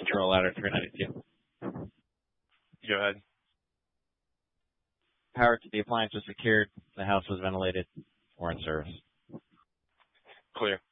control ladder 392. Go ahead. Power to the appliance was secured. The house was ventilated or in service. Clear.